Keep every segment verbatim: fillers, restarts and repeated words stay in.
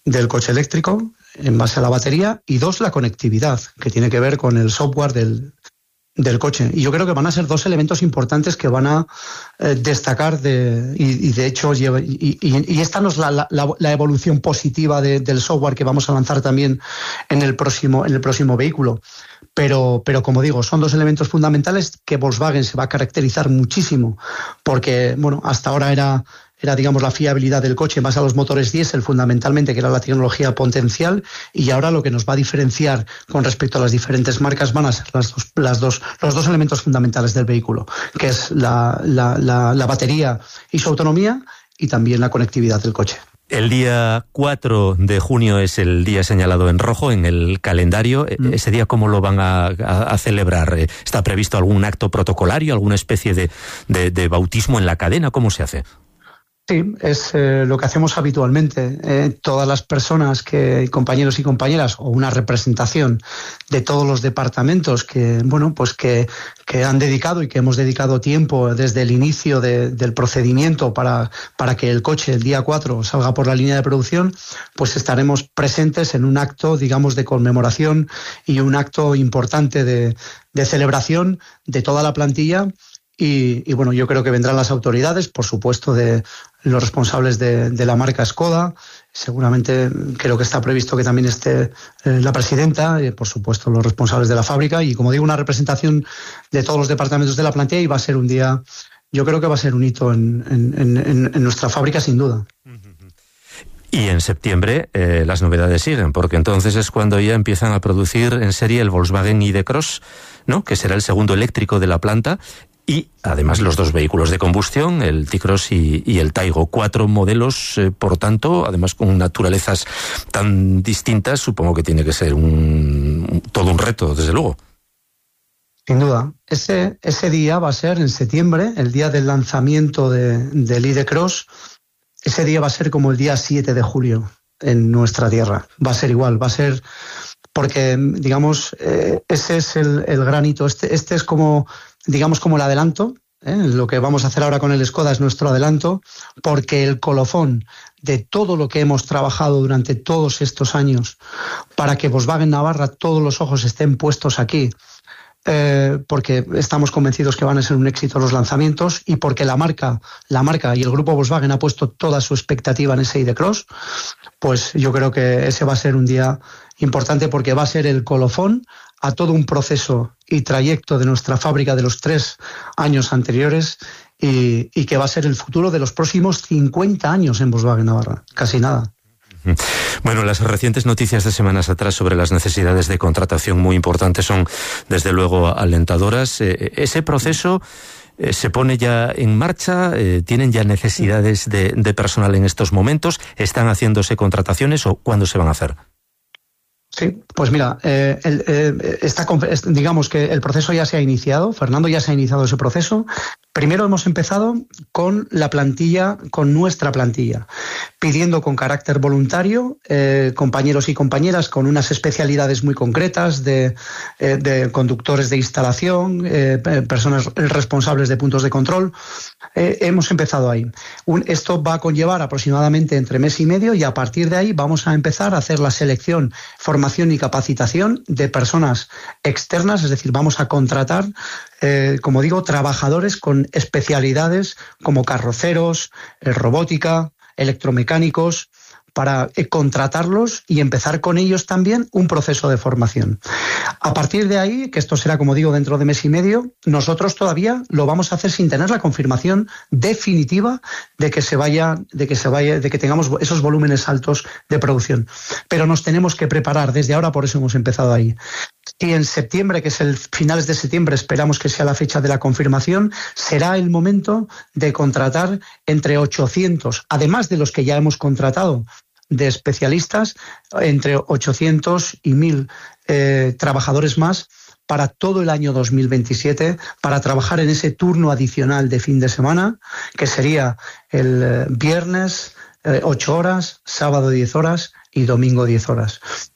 del coche eléctrico en base a la batería, y dos, la conectividad, que tiene que ver con el software del, del coche. Y yo creo que van a ser dos elementos importantes que van a eh, destacar de, y, y de hecho lleva, y, y, y esta no es la, la, la evolución positiva de, del software que vamos a lanzar también en el próximo, en el próximo vehículo. Pero, pero como digo, son dos elementos fundamentales que Volkswagen se va a caracterizar muchísimo, porque bueno, hasta ahora era era, digamos, la fiabilidad del coche en base a los motores diésel, fundamentalmente, que era la tecnología potencial, y ahora lo que nos va a diferenciar con respecto a las diferentes marcas van a ser las dos, las dos, los dos elementos fundamentales del vehículo, que es la, la, la, la batería y su autonomía, y también la conectividad del coche. El día cuatro de junio es el día señalado en rojo en el calendario. Mm. ¿Ese día cómo lo van a, a, a celebrar? ¿Está previsto algún acto protocolario, alguna especie de, de, de bautismo en la cadena? ¿Cómo se hace? Sí, es eh, lo que hacemos habitualmente. Eh, todas las personas, que compañeros y compañeras, o una representación de todos los departamentos que, bueno, pues que, que han dedicado y que hemos dedicado tiempo desde el inicio de, del procedimiento para, para que el coche el día cuatro salga por la línea de producción, pues estaremos presentes en un acto, digamos, de conmemoración y un acto importante de, de celebración de toda la plantilla. Y, y bueno, yo creo que vendrán las autoridades, por supuesto, de los responsables de, de la marca Skoda. Seguramente creo que está previsto que también esté eh, la presidenta, y por supuesto los responsables de la fábrica, y como digo, una representación de todos los departamentos de la plantilla, y va a ser un día, yo creo que va a ser un hito en, en, en, en nuestra fábrica, sin duda. Y en septiembre eh, las novedades siguen, porque entonces es cuando ya empiezan a producir en serie el Volkswagen I D Cross, ¿no?, que será el segundo eléctrico de la planta. Y además los dos vehículos de combustión, el T-Cross y, y el Taigo. Cuatro modelos, eh, por tanto, además con naturalezas tan distintas, supongo que tiene que ser un, un todo un reto, desde luego. Sin duda. Ese, ese día va a ser en septiembre, el día del lanzamiento de, del I D Cross. Ese día va a ser como el día siete de julio en nuestra tierra. Va a ser igual, va a ser... Porque, digamos, eh, ese es el, el gran hito. Este, este es como... digamos como el adelanto, ¿eh? Lo que vamos a hacer ahora con el Skoda es nuestro adelanto, porque el colofón de todo lo que hemos trabajado durante todos estos años para que Volkswagen Navarra, todos los ojos estén puestos aquí, eh, porque estamos convencidos que van a ser un éxito los lanzamientos, y porque la marca, la marca y el grupo Volkswagen ha puesto toda su expectativa en ese I D Cross, pues yo creo que ese va a ser un día importante, porque va a ser el colofón a todo un proceso y trayecto de nuestra fábrica de los tres años anteriores, y, y que va a ser el futuro de los próximos cincuenta años en Volkswagen Navarra. Casi nada. Bueno, las recientes noticias de semanas atrás sobre las necesidades de contratación muy importantes son, desde luego, alentadoras. Eh, ese proceso eh, se pone ya en marcha. Eh, ¿Tienen ya necesidades de, de personal en estos momentos? ¿Están haciéndose contrataciones o cuándo se van a hacer? Sí, pues mira, eh, el, eh, esta, digamos que el proceso ya se ha iniciado. Fernando, ya se ha iniciado ese proceso. Primero hemos empezado con la plantilla, con nuestra plantilla, pidiendo con carácter voluntario eh, compañeros y compañeras con unas especialidades muy concretas de, eh, de conductores de instalación, eh, personas responsables de puntos de control. Eh, hemos empezado ahí. Un, esto va a conllevar aproximadamente entre mes y medio, y a partir de ahí vamos a empezar a hacer la selección, formación y capacitación de personas externas, es decir, vamos a contratar, eh, como digo, trabajadores con especialidades como carroceros, eh, robótica, electromecánicos, para eh, contratarlos y empezar con ellos también un proceso de formación. A partir de ahí, que esto será, como digo, dentro de mes y medio, nosotros todavía lo vamos a hacer sin tener la confirmación definitiva de que se vaya, de que se vaya, de que tengamos esos volúmenes altos de producción. Pero nos tenemos que preparar desde ahora, por eso hemos empezado ahí. Y en septiembre, que es el finales de septiembre, esperamos que sea la fecha de la confirmación, será el momento de contratar entre ochocientos, además de los que ya hemos contratado de especialistas, entre ochocientos y mil eh, trabajadores más para todo el año dos mil veintisiete, para trabajar en ese turno adicional de fin de semana, que sería el eh, viernes eh, ocho horas, sábado diez horas y domingo diez horas.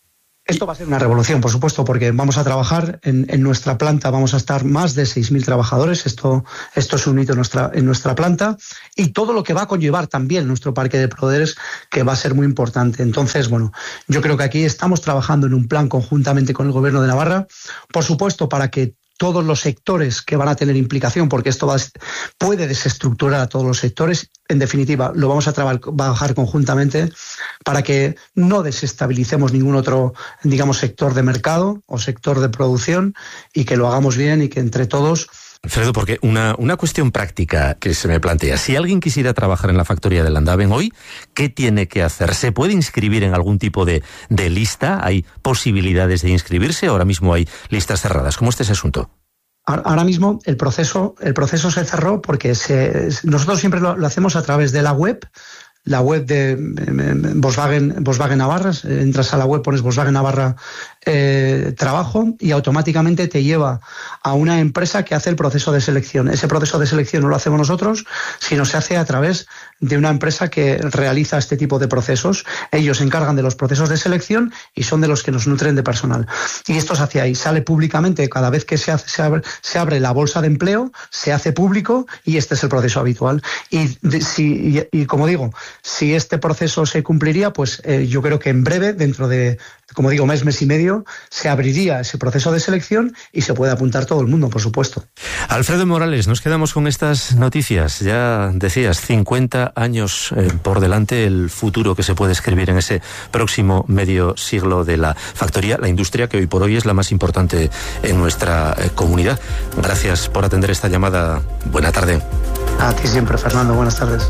Esto va a ser una revolución, por supuesto, porque vamos a trabajar en, en nuestra planta, vamos a estar más de seis mil trabajadores, esto, esto es un hito en nuestra, en nuestra planta, y todo lo que va a conllevar también nuestro parque de proveedores, que va a ser muy importante. Entonces, bueno, yo creo que aquí estamos trabajando en un plan conjuntamente con el Gobierno de Navarra, por supuesto, para que todos los sectores que van a tener implicación, porque esto va, puede desestructurar a todos los sectores. En definitiva, lo vamos a trabajar conjuntamente para que no desestabilicemos ningún otro, digamos, sector de mercado o sector de producción, y que lo hagamos bien y que entre todos... Alfredo, porque una, una cuestión práctica que se me plantea. Si alguien quisiera trabajar en la factoría de Landaven hoy, ¿qué tiene que hacer? ¿Se puede inscribir en algún tipo de, de lista? ¿Hay posibilidades de inscribirse? ¿Ahora mismo hay listas cerradas? ¿Cómo está ese asunto? Ahora mismo el proceso, el proceso se cerró porque se, nosotros siempre lo, lo hacemos a través de la web. La web de Volkswagen, Volkswagen Navarra, entras a la web, pones Volkswagen Navarra eh, trabajo, y automáticamente te lleva a una empresa que hace el proceso de selección. Ese proceso de selección no lo hacemos nosotros, sino se hace a través de una empresa que realiza este tipo de procesos. Ellos se encargan de los procesos de selección y son de los que nos nutren de personal. Y esto se hace ahí, sale públicamente cada vez que se, hace, se, abre, se abre la bolsa de empleo, se hace público, y este es el proceso habitual. Y, de, si, y, y como digo, si este proceso se cumpliría, pues eh, yo creo que en breve, dentro de, como digo, mes, mes y medio, se abriría ese proceso de selección y se puede apuntar todo el mundo, por supuesto. Alfredo Morales, nos quedamos con estas noticias. Ya decías, cincuenta años eh, por delante, el futuro que se puede escribir en ese próximo medio siglo de la factoría, la industria que hoy por hoy es la más importante en nuestra eh, comunidad. Gracias por atender esta llamada. Buena tarde. A ti siempre, Fernando. Buenas tardes.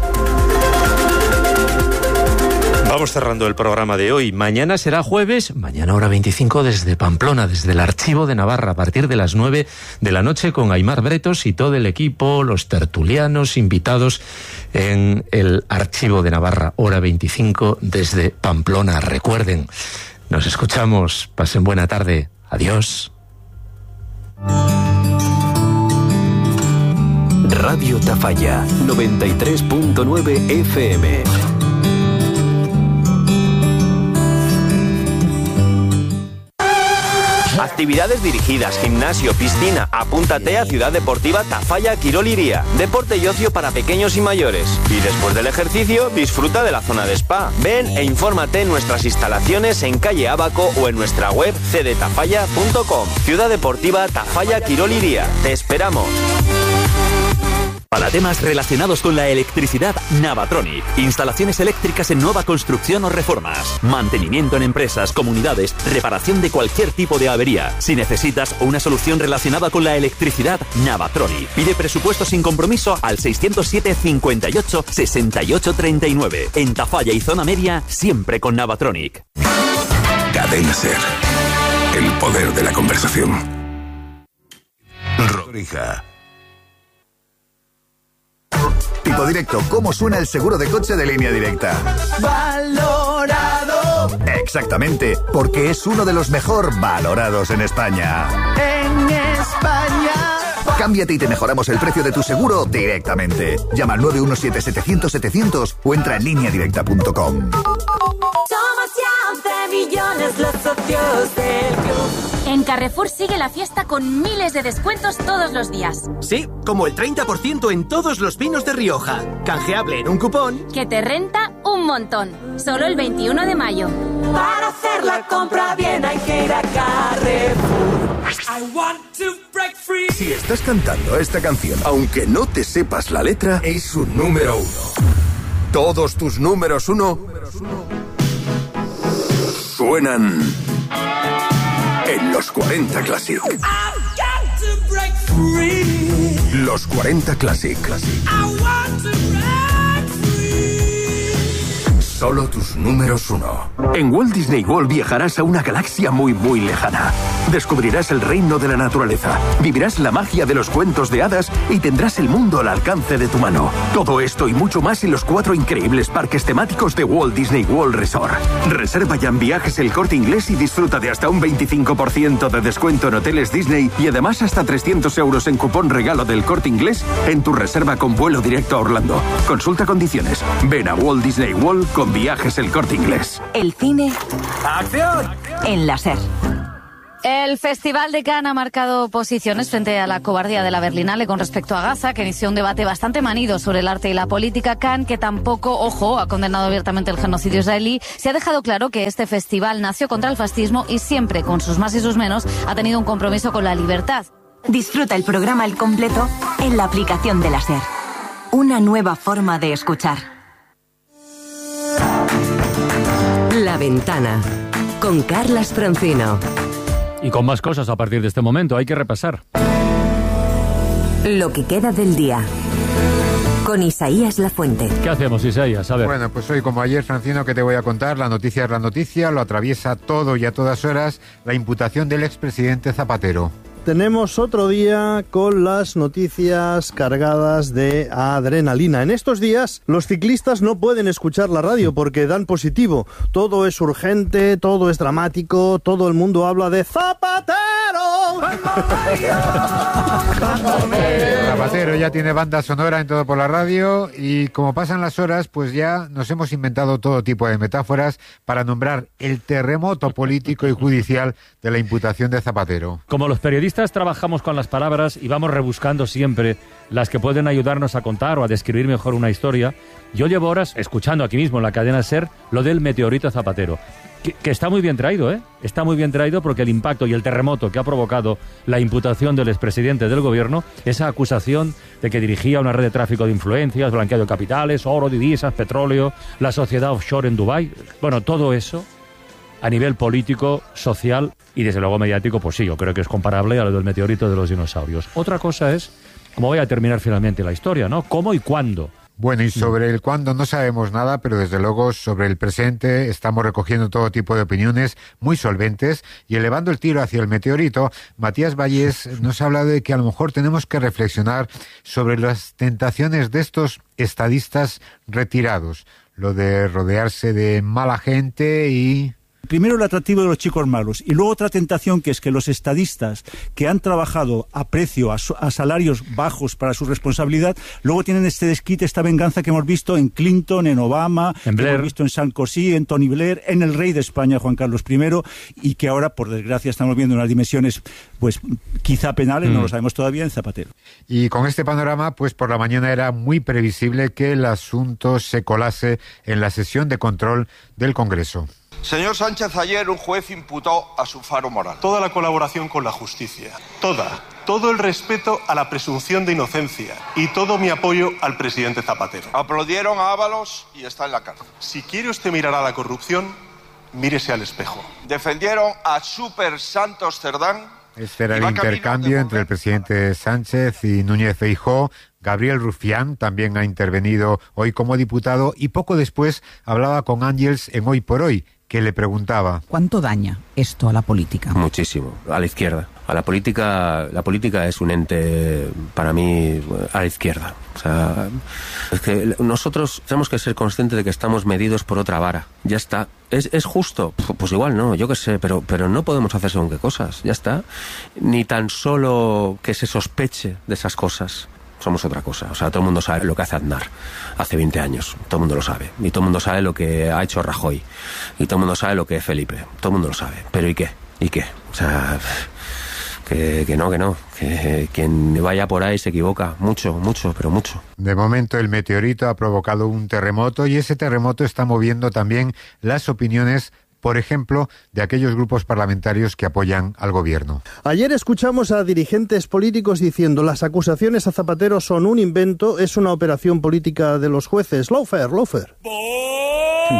Vamos cerrando el programa de hoy. Mañana será jueves, mañana hora veinticinco desde Pamplona, desde el Archivo de Navarra, a partir de las nueve de la noche, con Aimar Bretos y todo el equipo, los tertulianos, invitados en el Archivo de Navarra, hora veinticinco desde Pamplona. Recuerden, nos escuchamos, pasen buena tarde. Adiós. Radio Tafalla, noventa y tres punto nueve F M. Actividades dirigidas, gimnasio, piscina. Apúntate a Ciudad Deportiva Tafalla Quirol Iría. Deporte y ocio para pequeños y mayores. Y después del ejercicio, disfruta de la zona de spa. Ven e infórmate en nuestras instalaciones en calle Ábaco o en nuestra web c d tafalla punto com. Ciudad Deportiva Tafalla Quirol Iría. Te esperamos. Para temas relacionados con la electricidad, Navatronic. Instalaciones eléctricas en nueva construcción o reformas. Mantenimiento en empresas, comunidades, reparación de cualquier tipo de avería. Si necesitas una solución relacionada con la electricidad, Navatronic. Pide presupuesto sin compromiso al seiscientos siete, cincuenta y ocho, sesenta y ocho, treinta y nueve. En Tafalla y zona media, siempre con Navatronic. Cadena Ser. El poder de la conversación. Rodrija. Tipo Directo, ¿cómo suena el seguro de coche de Línea Directa? Valorado. Exactamente, porque es uno de los mejor valorados en España. En España. Cámbiate y te mejoramos el precio de tu seguro directamente. Llama al nueve uno siete, setecientos, setecientos o entra en línea directa punto com. Somos ya once millones los socios del club. En Carrefour sigue la fiesta con miles de descuentos todos los días. Sí, como el treinta por ciento en todos los vinos de Rioja. Canjeable en un cupón que te renta un montón. Solo el veintiuno de mayo. Para hacer la compra bien hay que ir a Carrefour. I want to break free. Si estás cantando esta canción, aunque no te sepas la letra, es un número uno. Todos tus números uno suenan en los cuarenta Classic. I've got to break free. Los cuarenta Classic. I want to break free. Solo tus números uno. En Walt Disney World viajarás a una galaxia muy muy lejana. Descubrirás el reino de la naturaleza, vivirás la magia de los cuentos de hadas y tendrás el mundo al alcance de tu mano. Todo esto y mucho más en los cuatro increíbles parques temáticos de Walt Disney World Resort. Reserva ya en Viajes El Corte Inglés y disfruta de hasta un veinticinco por ciento de descuento en hoteles Disney y además hasta trescientos euros en cupón regalo del Corte Inglés en tu reserva con vuelo directo a Orlando. Consulta condiciones. Ven a Walt Disney World con Viajes El Corte Inglés. El cine... ¡Acción! En la SER. El Festival de Cannes ha marcado posiciones frente a la cobardía de la Berlinale con respecto a Gaza, que inició un debate bastante manido sobre el arte y la política. Cannes, que tampoco, ojo, ha condenado abiertamente el genocidio israelí, se ha dejado claro que este festival nació contra el fascismo y siempre, con sus más y sus menos, ha tenido un compromiso con la libertad. Disfruta el programa al completo en la aplicación de la SER. Una nueva forma de escuchar. La Ventana, con Carlas Francino. Y con más cosas a partir de este momento, hay que repasar. Lo que queda del día. Con Isaías Lafuente. ¿Qué hacemos, Isaías? A ver. Bueno, pues hoy, como ayer, Francino, que te voy a contar, la noticia es la noticia, lo atraviesa todo y a todas horas la imputación del expresidente Zapatero. Tenemos otro día con las noticias cargadas de adrenalina. En estos días los ciclistas no pueden escuchar la radio porque dan positivo. Todo es urgente, todo es dramático, todo el mundo habla de Zapatero. Zapatero ya tiene banda sonora en Todo por la Radio y como pasan las horas, pues ya nos hemos inventado todo tipo de metáforas para nombrar el terremoto político y judicial de la imputación de Zapatero. Como los periodistas trabajamos con las palabras y vamos rebuscando siempre las que pueden ayudarnos a contar o a describir mejor una historia, yo llevo horas escuchando aquí mismo en la cadena SER lo del meteorito Zapatero, que, que está muy bien traído, ¿eh? Está muy bien traído porque el impacto y el terremoto que ha provocado la imputación del expresidente del gobierno, esa acusación de que dirigía una red de tráfico de influencias, blanqueo de capitales, oro, divisas, petróleo, la sociedad offshore en Dubái, bueno, todo eso a nivel político, social y desde luego mediático, pues sí, yo creo que es comparable a lo del meteorito de los dinosaurios. Otra cosa es cómo voy a terminar finalmente la historia, ¿no? ¿Cómo y cuándo? Bueno, y sobre el cuándo no sabemos nada, pero desde luego sobre el presente estamos recogiendo todo tipo de opiniones muy solventes y elevando el tiro hacia el meteorito. Matías Vallés nos ha hablado de que a lo mejor tenemos que reflexionar sobre las tentaciones de estos estadistas retirados, lo de rodearse de mala gente y... Primero el atractivo de los chicos malos y luego otra tentación que es que los estadistas que han trabajado a precio, a, a salarios bajos para su responsabilidad, luego tienen este desquite, esta venganza que hemos visto en Clinton, en Obama, en Blair. Que hemos visto en Sarkozy, en Tony Blair, en el rey de España, Juan Carlos primero, y que ahora, por desgracia, estamos viendo unas dimensiones, pues quizá penales, mm. no lo sabemos todavía, en Zapatero. Y con este panorama, pues por la mañana era muy previsible que el asunto se colase en la sesión de control del Congreso. Señor Sánchez, ayer un juez imputó a su faro moral. Toda la colaboración con la justicia, toda, todo el respeto a la presunción de inocencia y todo mi apoyo al presidente Zapatero. Aplaudieron a Ábalos y está en la cárcel. Si quiere usted mirar a la corrupción, mírese al espejo. Defendieron a Super Santos Cerdán. Este era el intercambio entre el presidente Sánchez y Núñez Feijóo. Gabriel Rufián también ha intervenido hoy como diputado y poco después hablaba con Ángels en Hoy por Hoy, que le preguntaba: ¿cuánto daña esto a la política? Muchísimo, a la izquierda. A la política, la política es un ente, para mí, a la izquierda. O sea, es que nosotros tenemos que ser conscientes de que estamos medidos por otra vara. Ya está. ¿Es, es justo? Pues igual no, yo qué sé, pero, pero no podemos hacer según qué cosas. Ya está. Ni tan solo que se sospeche de esas cosas. Somos otra cosa. O sea, todo el mundo sabe lo que hace Aznar hace veinte años. Todo el mundo lo sabe. Y todo el mundo sabe lo que ha hecho Rajoy. Y todo el mundo sabe lo que es Felipe. Todo el mundo lo sabe. Pero ¿y qué? ¿Y qué? O sea, que, que no, que no. Que quien vaya por ahí se equivoca. Mucho, mucho, pero mucho. De momento el meteorito ha provocado un terremoto y ese terremoto está moviendo también las opiniones, por ejemplo, de aquellos grupos parlamentarios que apoyan al gobierno. Ayer escuchamos a dirigentes políticos diciendo las acusaciones a Zapatero son un invento, es una operación política de los jueces. Lawfare, lawfare. Sí.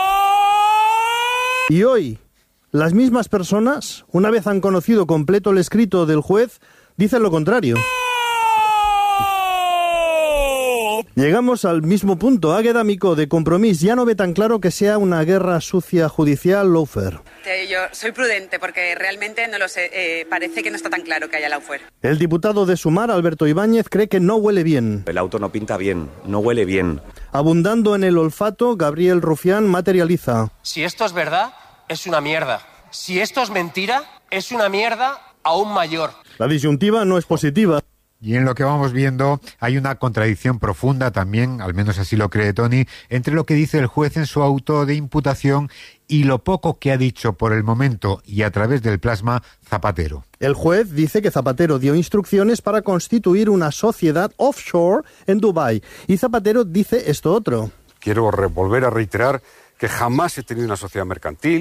Y hoy, las mismas personas, una vez han conocido completo el escrito del juez, dicen lo contrario. Llegamos al mismo punto. Águeda Micó, de Compromís, ya no ve tan claro que sea una guerra sucia judicial lawfare. Yo soy prudente porque realmente no lo sé. Eh, parece que no está tan claro que haya lawfare. El diputado de Sumar, Alberto Ibáñez, cree que no huele bien. El auto no pinta bien, no huele bien. Abundando en el olfato, Gabriel Rufián materializa. Si esto es verdad, es una mierda. Si esto es mentira, es una mierda aún mayor. La disyuntiva no es positiva. Y en lo que vamos viendo hay una contradicción profunda también, al menos así lo cree Tony, entre lo que dice el juez en su auto de imputación y lo poco que ha dicho por el momento y a través del plasma Zapatero. El juez dice que Zapatero dio instrucciones para constituir una sociedad offshore en Dubái. Y Zapatero dice esto otro. Quiero volver a reiterar que jamás he tenido una sociedad mercantil.